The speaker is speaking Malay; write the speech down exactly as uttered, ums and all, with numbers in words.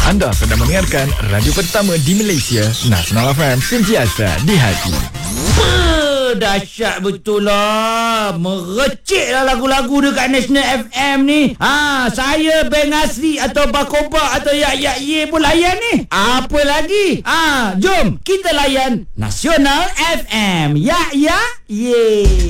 Anda sedang mendengarkan radio pertama di Malaysia, Nasional F M, sentiasa di hati. Dahsyat betul lah. Merecik lah lagu-lagu dekat National F M ni. Ha, saya Beng Asri atau Bakoba atau Yak Yak Ye pun layan ni. Apa lagi? Ha, jom kita layan Nasional F M. Yak Yak Ye.